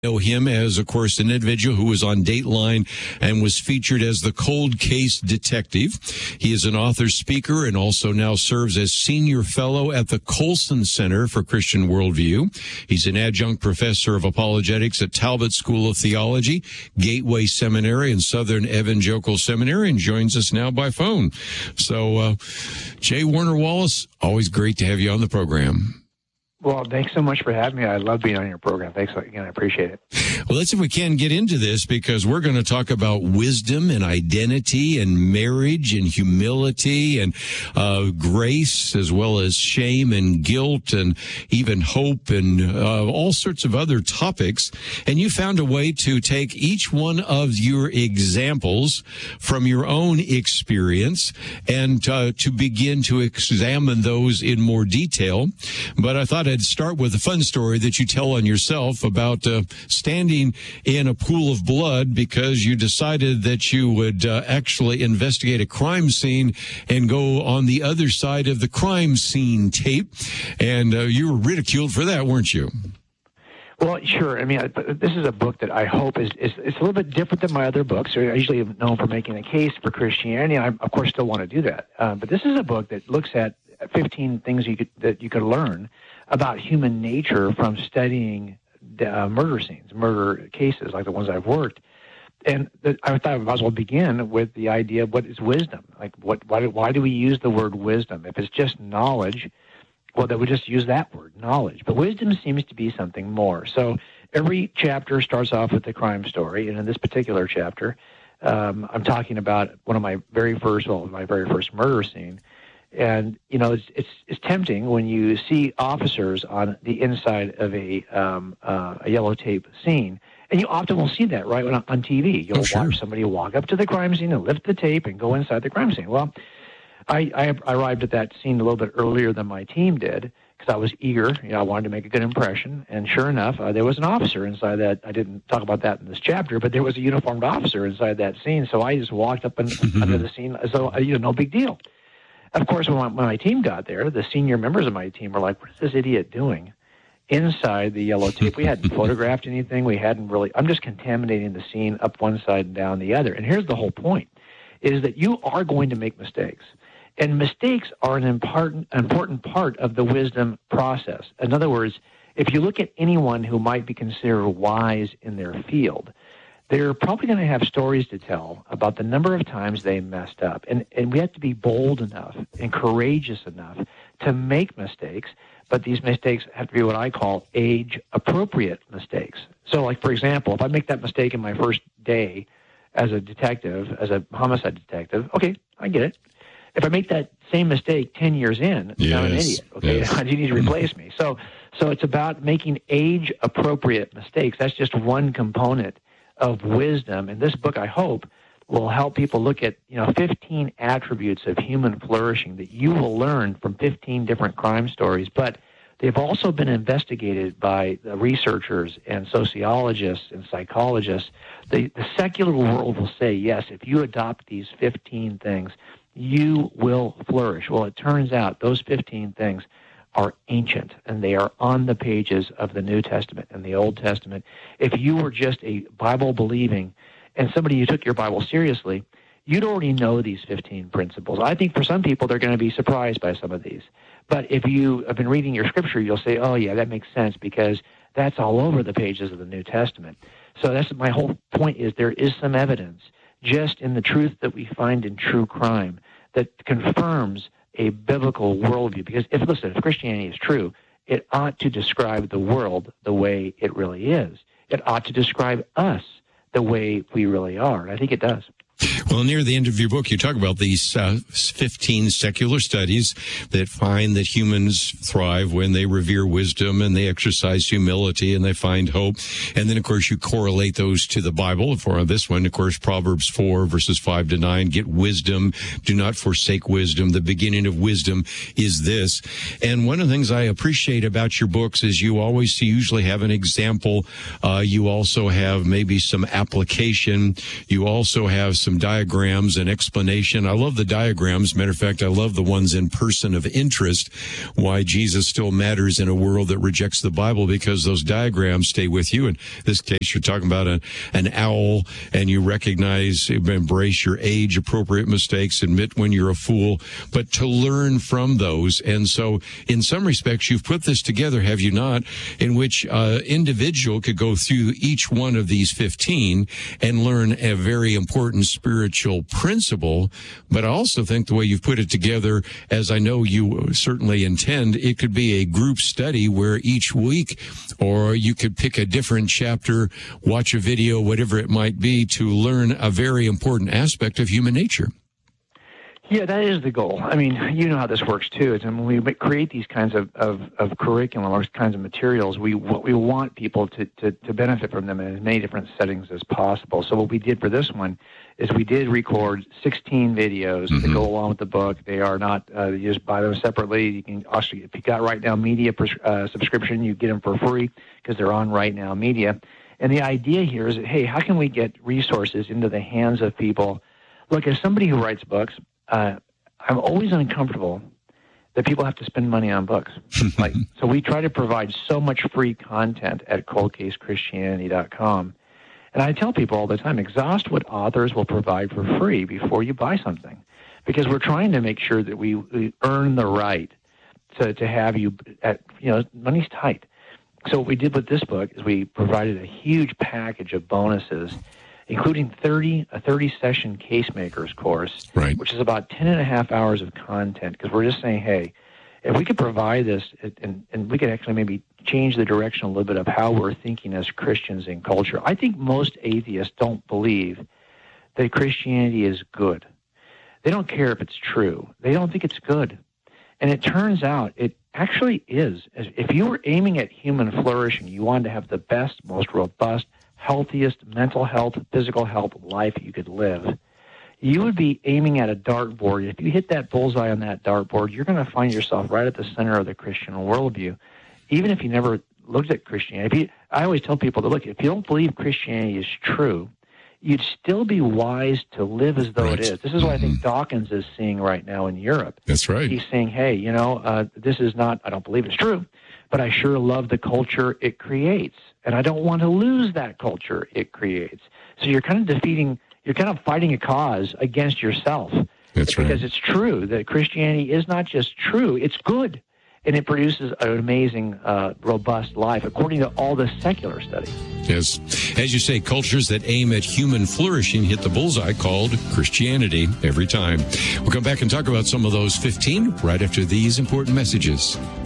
Know him as, of course, an individual who was on Dateline and was featured as the cold case detective. He is an author, speaker, and also now serves as senior fellow at the Colson Center for Christian Worldview. He's an adjunct professor of apologetics at Talbot School of Theology, Gateway Seminary, and Southern Evangelical Seminary, and joins us now by phone. So, J. Warner Wallace, always great to have you on the program. Well, thanks so much for having me. I love being on your program. Thanks again. I appreciate it. Well, let's see if we can get into this, because we're going to talk about wisdom and identity and marriage and humility and grace, as well as shame and guilt and even hope and all sorts of other topics. And you found a way to take each one of your examples from your own experience and to begin to examine those in more detail. But I thought I'd start with a fun story that you tell on yourself about standing in a pool of blood because you decided that you would actually investigate a crime scene and go on the other side of the crime scene tape. And you were ridiculed for that, weren't you? Well, sure. I mean, this is a book that I hope is it's a little bit different than my other books. I usually am known for making a case for Christianity. I, of course, still want to do that. But this is a book that looks at 15 things that you could learn about human nature from studying murder scenes, murder cases like the ones I've worked. And I thought I might as well begin with the idea of what is wisdom. Like, why do we use the word wisdom? If it's just knowledge, well, then we just use that word, knowledge. But wisdom seems to be something more. So every chapter starts off with the crime story, and in this particular chapter, I'm talking about my very first murder scene. And, you know, it's tempting when you see officers on the inside of a yellow tape scene. And you often will see that, right, on TV. You'll watch somebody walk up to the crime scene and lift the tape and go inside the crime scene. Well, I arrived at that scene a little bit earlier than my team did because I was eager. You know, I wanted to make a good impression. And sure enough, there was an officer inside that. I didn't talk about that in this chapter, but there was a uniformed officer inside that scene. So I just walked up under the scene as though, no big deal. Of course, when my team got there, the senior members of my team were like, what is this idiot doing inside the yellow tape? We hadn't photographed anything. I'm just contaminating the scene up one side and down the other. And here's the whole point, is that you are going to make mistakes. And mistakes are an important part of the wisdom process. In other words, if you look at anyone who might be considered wise in their field, they're probably going to have stories to tell about the number of times they messed up. And we have to be bold enough and courageous enough to make mistakes, but these mistakes have to be what I call age-appropriate mistakes. So, like, for example, if I make that mistake in my first day as a detective, as a homicide detective, okay, I get it. If I make that same mistake 10 years in, I'm an idiot. Okay, you need to replace me. So it's about making age-appropriate mistakes. That's just one component of wisdom. And this book, I hope, will help people look at 15 attributes of human flourishing that you will learn from 15 different crime stories. But they've also been investigated by the researchers and sociologists and psychologists. The secular world will say, yes, if you adopt these 15 things, you will flourish. Well, it turns out those 15 things are ancient, and they are on the pages of the New Testament and the Old Testament. If you were just a Bible-believing and somebody who took your Bible seriously, you'd already know these 15 principles. I think for some people, they're going to be surprised by some of these. But if you have been reading your Scripture, you'll say, oh, yeah, that makes sense, because that's all over the pages of the New Testament. So that's my whole point, is there is some evidence just in the truth that we find in true crime that confirms a biblical worldview. Because if Christianity is true, it ought to describe the world the way it really is. It ought to describe us the way we really are. And I think it does. Well, near the end of your book, you talk about these 15 secular studies that find that humans thrive when they revere wisdom and they exercise humility and they find hope. And then, of course, you correlate those to the Bible. For this one, of course, Proverbs 4, verses 5 to 9, get wisdom, do not forsake wisdom. The beginning of wisdom is this. And one of the things I appreciate about your books is you usually have an example. You also have maybe some application. You also have some some diagrams and explanation. I love the diagrams. Matter of fact, I love the ones in Person of Interest, why Jesus still matters in a world that rejects the Bible, because those diagrams stay with you. In this case, you're talking about an owl, and you recognize, embrace your age-appropriate mistakes, admit when you're a fool, but to learn from those. And so in some respects, you've put this together, have you not, in which individual could go through each one of these 15 and learn a very important spiritual principle. But I also think the way you've put it together, as I know you certainly intend, it could be a group study where each week, or you could pick a different chapter, watch a video, whatever it might be, to learn a very important aspect of human nature. Yeah, that is the goal. I mean, you know how this works too. Is when we create these kinds of curriculum or kinds of materials, we want people to benefit from them in as many different settings as possible. So what we did for this one is we did record 16 videos that go along with the book. They are not, you just buy them separately. You can also, if you got Right Now Media subscription, you get them for free because they're on Right Now Media. And the idea here is that, hey, how can we get resources into the hands of people? Look, as somebody who writes books, I'm always uncomfortable that people have to spend money on books. So we try to provide so much free content at coldcasechristianity.com. And I tell people all the time, exhaust what authors will provide for free before you buy something, because we're trying to make sure that we earn the right to have you at, money's tight. So what we did with this book is we provided a huge package of bonuses, including a 30-session Casemakers course, right, which is about 10 and a half hours of content, because we're just saying, hey, if we could provide this, and we could actually maybe change the direction a little bit of how we're thinking as Christians in culture. I think most atheists don't believe that Christianity is good. They don't care if it's true. They don't think it's good. And it turns out it actually is. If you were aiming at human flourishing, you wanted to have the best, most robust, healthiest mental health, physical health life you could live, you would be aiming at a dartboard. If you hit that bullseye on that dartboard, you're going to find yourself right at the center of the Christian worldview, even if you never looked at Christianity. I always tell people that, look, if you don't believe Christianity is true, you'd still be wise to live as though it is. This is what I think Dawkins is seeing right now in Europe. That's right. He's saying, hey, this is not, I don't believe it's true, but I sure love the culture it creates. And I don't want to lose that culture it creates. So you're kind of fighting a cause against yourself. That's right. Because it's true that Christianity is not just true, it's good. And it produces an amazing, robust life, according to all the secular studies. Yes. As you say, cultures that aim at human flourishing hit the bullseye called Christianity every time. We'll come back and talk about some of those 15 right after these important messages.